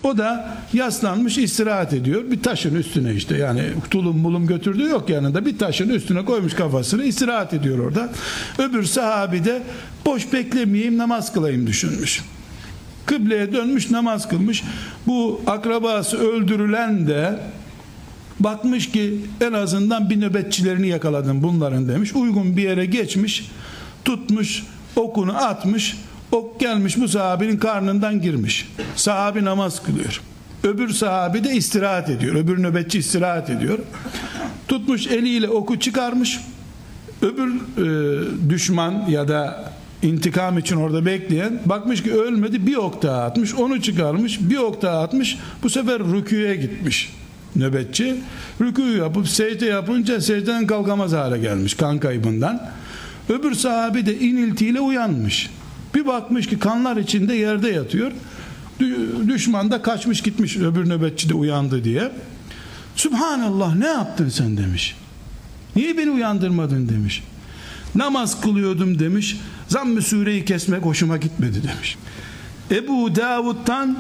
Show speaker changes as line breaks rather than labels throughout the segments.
O da yaslanmış istirahat ediyor. Bir taşın üstüne işte, yani tulum bulum götürdüğü yok yanında. Bir taşın üstüne koymuş kafasını, istirahat ediyor orada. Öbür sahabi de boş beklemeyeyim, namaz kılayım düşünmüş. Kıbleye dönmüş, namaz kılmış. Bu akrabası öldürülen de bakmış ki en azından bir nöbetçilerini yakaladım bunların demiş. Uygun bir yere geçmiş, tutmuş, okunu atmış. Ok gelmiş bu sahabinin karnından girmiş. Sahabi namaz kılıyor. Öbür sahabi de istirahat ediyor. Öbür nöbetçi istirahat ediyor. Tutmuş eliyle oku çıkarmış. Öbür düşman ya da intikam için orada bekleyen bakmış ki ölmedi, bir ok daha atmış. Onu çıkarmış, bir ok daha atmış. Bu sefer rükûye gitmiş nöbetçi. Rükû yapıp secde yapınca secdeden kalkamaz hale gelmiş kan kaybından. Öbür sahabi de iniltiyle uyanmış. Bir bakmış ki kanlar içinde yerde yatıyor. Düşman da kaçmış gitmiş, öbür nöbetçi de uyandı diye. Sübhanallah, ne yaptın sen demiş. Niye beni uyandırmadın demiş. Namaz kılıyordum demiş. Zamm-ı sureyi kesmek hoşuma gitmedi demiş. Ebu Davud'dan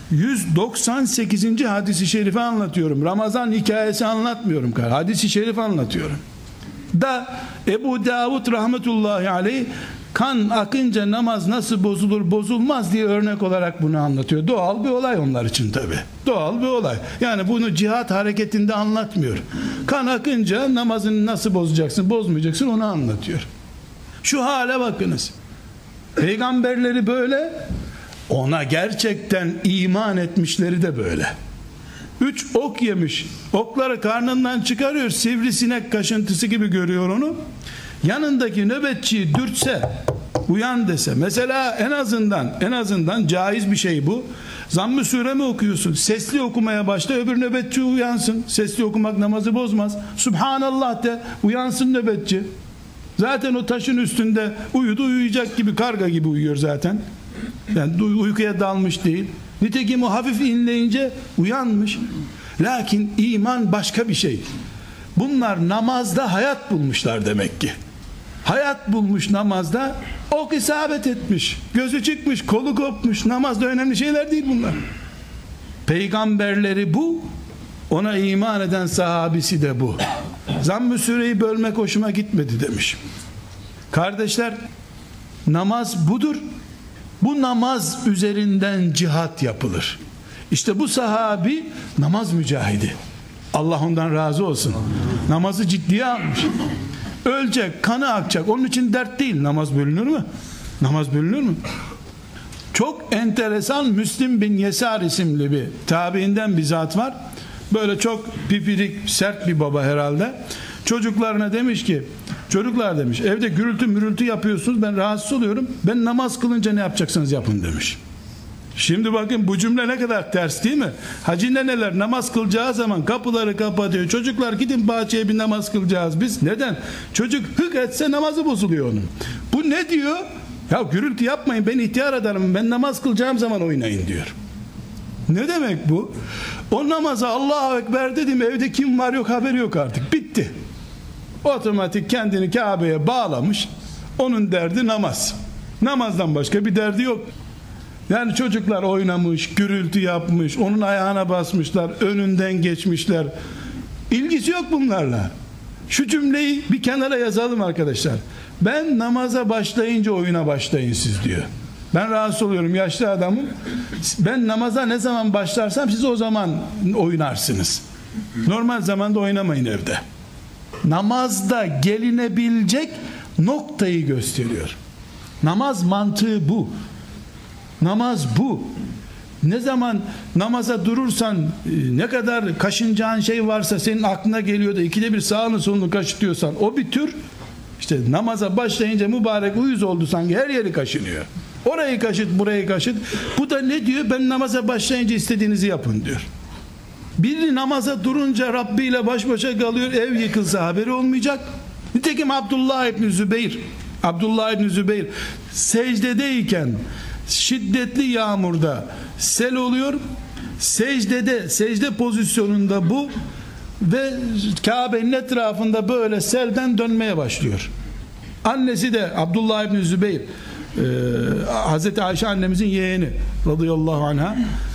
198. hadisi şerifi anlatıyorum. Ramazan hikayesi anlatmıyorum. Hadisi şerif anlatıyorum. Da Ebu Davud rahmetullahi aleyh kan akınca namaz nasıl bozulur bozulmaz diye örnek olarak bunu anlatıyor. Doğal bir olay onlar için tabi. Doğal bir olay. Yani bunu cihat hareketinde anlatmıyor. Kan akınca namazını nasıl bozacaksın bozmayacaksın onu anlatıyor. Şu hale bakınız. Peygamberleri böyle, ona gerçekten iman etmişleri de böyle. 3 ok yemiş. Okları karnından çıkarıyor. Sivrisinek kaşıntısı gibi görüyor onu. Yanındaki nöbetçiyi dürtse, uyan dese, mesela en azından caiz bir şey bu. Zamm-ı sure mi okuyorsun? Sesli okumaya başla, öbür nöbetçi uyansın. Sesli okumak namazı bozmaz. Subhanallah de, uyansın nöbetçi. Zaten o taşın üstünde uyuyacak gibi, karga gibi uyuyor zaten. Yani uykuya dalmış değil. Nitekim o hafif inleyince uyanmış. Lakin iman başka bir şey. Bunlar namazda hayat bulmuşlar demek ki. Hayat bulmuş namazda, ok isabet etmiş, gözü çıkmış, kolu kopmuş. Namazda önemli şeyler değil bunlar. Peygamberleri bu, ona iman eden sahabisi de bu. Zamm-ı süreyi bölmek hoşuma gitmedi demiş. Kardeşler, namaz budur. Bu namaz üzerinden cihat yapılır. İşte bu sahabi namaz mücahidi. Allah ondan razı olsun. Namazı ciddiye almış. Ölecek, kanı akacak. Onun için dert değil. Namaz bölünür mü? Namaz bölünür mü? Çok enteresan, Müslim bin Yesar isimli bir tabiinden bir zat var. Böyle çok pipirik, sert bir baba herhalde. Çocuklarına demiş ki, çocuklar demiş, evde gürültü mürültü yapıyorsunuz, ben rahatsız oluyorum. Ben namaz kılınca ne yapacaksanız yapın demiş. Şimdi bakın bu cümle ne kadar ters değil mi? Hacı neneler namaz kılacağı zaman kapıları kapatıyor. Çocuklar gidin bahçeye bir namaz kılacağız biz. Neden? Çocuk hık etse namazı bozuluyor onun. Bu ne diyor? Ya gürültü yapmayın, ben ihtiyar adamım, ben namaz kılacağım zaman oynayın diyor. Ne demek bu? O namaza Allahu Ekber dedim, evde kim var yok haberi yok artık. Bitti. Otomatik kendini Kabe'ye bağlamış. Onun derdi namaz. Namazdan başka bir derdi yok. Yani çocuklar oynamış, gürültü yapmış, onun ayağına basmışlar, önünden geçmişler. İlgisi yok bunlarla. Şu cümleyi bir kenara yazalım arkadaşlar. Ben namaza başlayınca oyuna başlayın siz diyor. Ben rahatsız oluyorum, yaşlı adamım. Ben namaza ne zaman başlarsam siz o zaman oynarsınız. Normal zamanda oynamayın evde. Namazda gelinebilecek noktayı gösteriyor. Namaz mantığı bu. Namaz bu. Ne zaman namaza durursan, ne kadar kaşınacağın şey varsa senin aklına geliyor da ikide bir sağını solunu kaşıtıyorsan, o bir tür. İşte namaza başlayınca mübarek uyuz oldu, sanki her yeri kaşınıyor. Orayı kaşıt, burayı kaşıt. Bu da ne diyor? Ben namaza başlayınca istediğinizi yapın diyor. Biri namaza durunca Rabbi ile baş başa kalıyor, ev yıkılsa haberi olmayacak. Nitekim Abdullah İbni Zübeyir secdedeyken şiddetli yağmurda sel oluyor. Secde pozisyonunda bu ve Kabe'nin etrafında böyle selden dönmeye başlıyor. Annesi de Abdullah İbni Zübeyir, Hazreti Ayşe annemizin yeğeni radıyallahu anha,